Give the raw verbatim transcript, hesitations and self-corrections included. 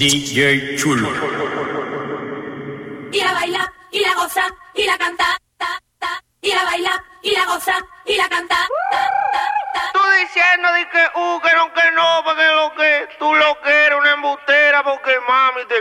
D J Chulo. Y la baila, y la goza, y la canta, ta, ta, y la baila, y la goza, y la canta, ta, ta, ta. Tú diciendo de que, uh, que no, que no, porque lo que tú lo que eres una embustera, porque mami te